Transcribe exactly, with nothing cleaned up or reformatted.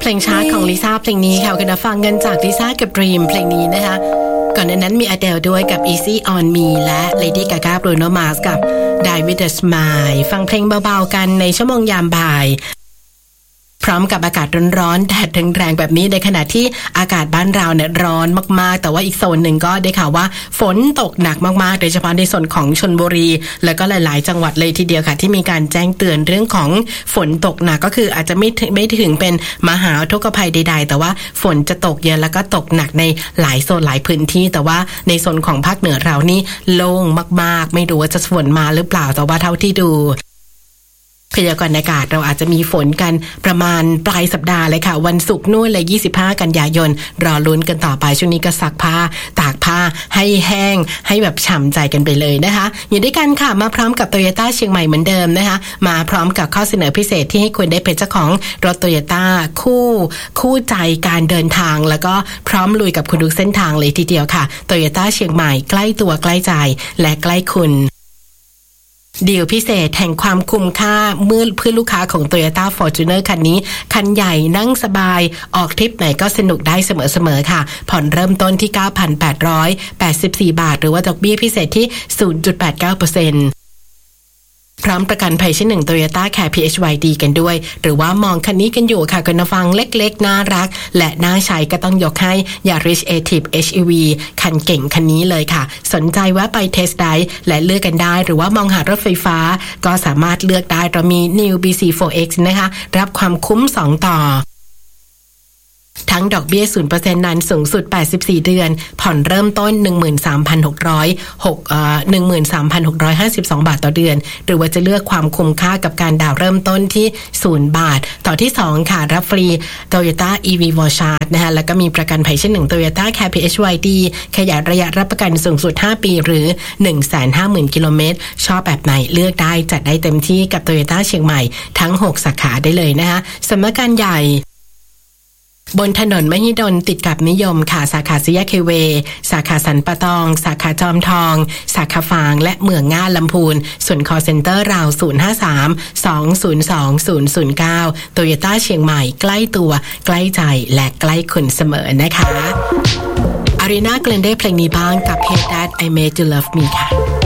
เพลงช้าของลิซ่าเพลงนี้ค่ะกันฟังเงินจากลิซ่ากับ Dream เพลงนี้นะคะก่อนหน้านั้นมี Adele ด้วยกับ Easy on Me และ Lady Gaga Bruno Mars กับ Die with a Smile ฟังเพลงเบาๆกันในชั่วโมงยามบ่ายพร้อมกับอากาศร้อนๆแดดแรงๆแบบนี้ในขณะที่อากาศบ้านเราเนี่ยร้อนมากๆแต่ว่าอีกโซนหนึ่งก็ได้ข่าวว่าฝนตกหนักมากๆโดยเฉพาะในส่วนของชลบุรีแล้วก็หลายๆจังหวัดเลยทีเดียวค่ะที่มีการแจ้งเตือนเรื่องของฝนตกหนักก็คืออาจจะไม่ไม่ถึงเป็นมหาอุทกภัยใดๆแต่ว่าฝนจะตกเยอะแล้วก็ตกหนักในหลายโซนหลายพื้นที่แต่ว่าในโซนของภาคเหนือเรานี่โล่งมากๆไม่รู้ว่าจะฝนมาหรือเปล่าแต่ว่าเท่าที่ดูพยากรณ์อากาศเราอาจจะมีฝนกันประมาณปลายสัปดาห์เลยค่ะวันศุกร์นู่นเลยยี่สิบห้ากันยายนรอลุ้นกันต่อไปช่วงนี้ก็ซักผ้าตากผ้าให้แห้งให้แบบฉ่ำใจกันไปเลยนะคะอยู่ด้วยกันค่ะมาพร้อมกับ Toyota เชียงใหม่เหมือนเดิมนะคะมาพร้อมกับข้อเสนอพิเศษที่ให้คุณได้เป็นเจ้าของรถ Toyota คู่คู่ใจการเดินทางแล้วก็พร้อมลุยกับคุณทุกเส้นทางเลยทีเดียวค่ะ Toyota เชียงใหม่ใกล้ตัวใกล้ใจและใกล้คุณดีลพิเศษแห่งความคุ้มค่าเมื่อเพื่อลูกค้าของ Toyota Fortuner คันนี้คันใหญ่นั่งสบายออกทริปไหนก็สนุกได้เสมอๆค่ะผ่อนเริ่มต้นที่ เก้าพันแปดร้อยแปดสิบสี่ บาทหรือว่าดอกเบี้ยพิเศษที่ ศูนย์จุดแปดเก้าเปอร์เซ็นต์พร้อมประกันภัยชั้นหนึ่ง Toyota Care พี เอช วาย ดี กันด้วยหรือว่ามองคันนี้กันอยู่ค่ะคุณฟังเล็กๆน่ารักและน่าใช้ก็ต้องยกให้ Yaris Active เอช อี วี คันเก่งคันนี้เลยค่ะสนใจแวะไปเทสต์ไดรฟ์และเลือกกันได้หรือว่ามองหารถไฟฟ้าก็สามารถเลือกได้เรามี New บี ซี โฟร์ เอ็กซ์ นะคะรับความคุ้มสองต่อทั้งดอกเบี้ย ศูนย์เปอร์เซ็นต์ นั้นสูงสุดแปดสิบสี่เดือนผ่อนเริ่มต้น หนึ่งหมื่นสามพันหกร้อยหก เอ่อ หนึ่งหมื่นสามพันหกร้อยห้าสิบสอง บาทต่อเดือนหรือว่าจะเลือกความคุ้มค่ากับการดาวน์เริ่มต้นที่ศูนย์บาทต่อที่สองค่ะรับฟรี Toyota อี วี Wall Charge นะคะแล้วก็มีประกันภัยชั้นหนึ่ง Toyota Care พี เอช วาย ดี ขยายระยะรับประกันสูงสุดห้าปีหรือ หนึ่งแสนห้าหมื่น กิโลเมตรชอบแบบไหนเลือกได้จัดได้เต็มที่กับ Toyota เชียงใหม่ทั้งหกสาขาได้เลยนะคะสำนักงานใหญ่บนถนนมหิดลติดกับนิยมค่ะสาขาสี่แยกเคเวสาขาสันปะตองสาขาจอมทองสาขาฝางและเมืองง่าลำพูนส่วน call center ราวศูนย์ ห้า สาม สอง ศูนย์ สอง ศูนย์ ศูนย์ เก้า Toyota เชียงใหม่ใกล้ตัวใกล้ใจและใกล้คุณเสมอนะคะ Ariana Grande เพลงนี้บ้างกับ Hey Dad I Made You Love Me ค่ะ